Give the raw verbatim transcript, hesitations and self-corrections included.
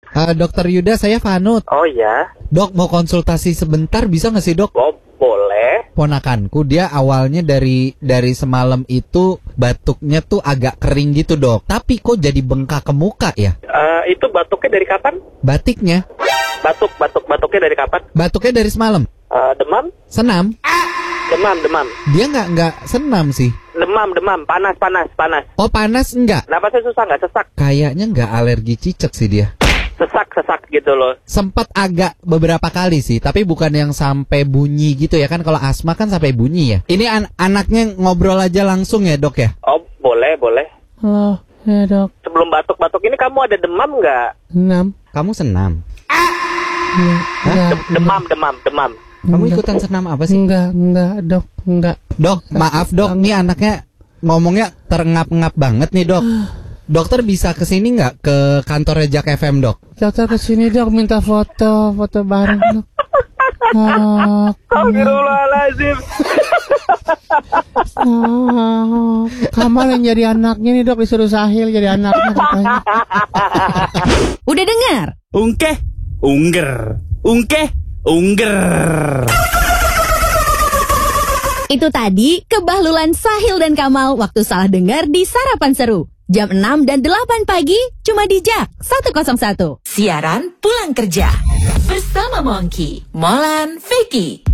Uh, Dokter Yuda, saya Fanut. Oh iya. Dok, mau konsultasi sebentar bisa nggak sih dok? Oh boleh. Ponakanku dia awalnya dari dari semalam itu batuknya tuh agak kering gitu dok. Tapi kok jadi bengkak ke muka ya? Uh, itu batuknya dari kapan? Batiknya? Batuk, batuk, batuknya dari kapan? Batuknya dari semalam. Uh, demam? Senam? Demam, demam. Dia nggak nggak senam sih. Demam, demam, panas, panas, panas. Oh panas enggak? Napasnya susah nggak? Sesak? Kayaknya nggak alergi cicak sih dia. Sesak, sesak gitu loh. Sempat agak beberapa kali sih, tapi bukan yang sampai bunyi gitu ya kan. Kalau asma kan sampai bunyi ya. Ini an- anaknya ngobrol aja langsung ya dok ya? Oh boleh, boleh. Halo, ya dok. Sebelum batuk-batuk ini kamu ada demam nggak? Senam. Kamu senam? Ya, enggak, Dem- demam, demam, demam. Kamu enggak. ikutan senam apa sih? Enggak, enggak dok, enggak. Dok, maaf dok, nih anaknya ngomongnya terengap-engap banget nih dok. Dokter bisa kesini nggak ke kantornya Jak F M dok? Dokter kesini dok, minta foto, foto bareng dok. Oh, Astagfirullahaladzim. oh, Kamal yang jadi anaknya nih dok, disuruh Sahil jadi anaknya katanya. Udah dengar? Ungkeh, ungger, ungkeh, ungger. Itu tadi kebahlulan Sahil dan Kamal waktu salah dengar di Sarapan Seru. Jam enam dan delapan pagi cuma di Jak seratus satu. Siaran pulang kerja bersama Mongki, Molan, Vicky.